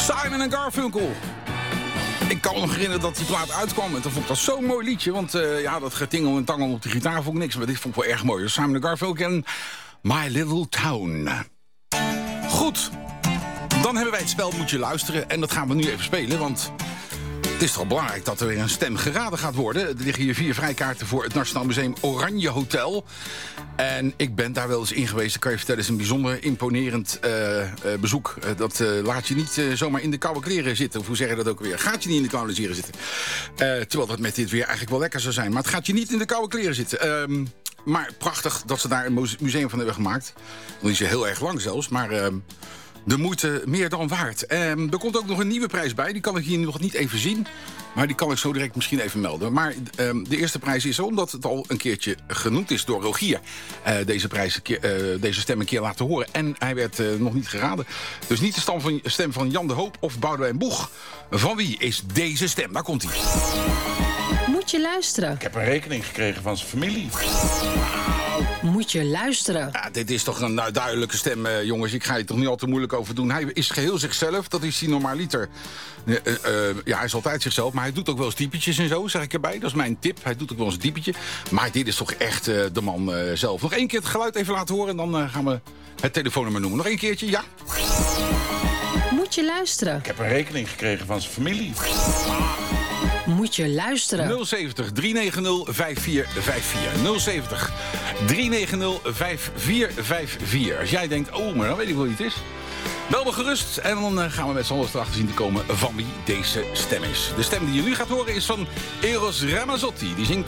Simon & Garfunkel. Ik kan me nog herinneren dat die plaat uitkwam. En toen vond ik dat zo'n mooi liedje. Want dat getingel en tangel op de gitaar vond ik niks. Maar dit vond ik wel erg mooi. Dus Simon & Garfunkel en My Little Town. Goed. Dan hebben wij het spel Moet je luisteren. En dat gaan we nu even spelen. Want het is toch belangrijk dat er weer een stem geraden gaat worden. Er liggen hier 4 vrijkaarten voor het Nationaal Museum Oranje Hotel. En ik ben daar wel eens in geweest. Ik kan je vertellen, het is een bijzonder imponerend bezoek. Dat laat je niet zomaar in de koude kleren zitten. Of hoe zeg je dat ook weer? Gaat je niet in de koude kleren zitten. Terwijl dat met dit weer eigenlijk wel lekker zou zijn. Maar het gaat je niet in de koude kleren zitten. Maar prachtig dat ze daar een museum van hebben gemaakt. Nog niet zo heel erg lang zelfs, maar de moeite meer dan waard. Er komt ook nog een nieuwe prijs bij. Die kan ik hier nog niet even zien. Maar die kan ik zo direct misschien even melden. Maar de eerste prijs is, omdat het al een keertje genoemd is door Rogier, deze stem een keer laten horen. En hij werd nog niet geraden. Dus niet de stem van Jan de Hoop of Boudewijn Boeg. Van wie is deze stem? Daar komt hij. Moet je luisteren. Ik heb een rekening gekregen van zijn familie. Moet je luisteren. Ja, dit is toch een duidelijke stem, jongens. Ik ga je toch niet al te moeilijk over doen. Hij is geheel zichzelf, dat is hij normaliter. Hij is altijd zichzelf, maar hij doet ook wel eens typetjes en zo, zeg ik erbij. Dat is mijn tip, hij doet ook wel eens een typetje. Maar dit is toch echt de man zelf. Nog 1 keer het geluid even laten horen en dan gaan we het telefoonnummer noemen. Nog 1 keertje, ja? Moet je luisteren. Ik heb een rekening gekregen van zijn familie. Moet je luisteren. 070 390 5454. 070 390 5454. Als jij denkt, maar dan weet ik wel wie het is. Bel me gerust en dan gaan we met z'n allen erachter zien te komen van wie deze stem is. De stem die je nu gaat horen is van Eros Ramazzotti. Die zingt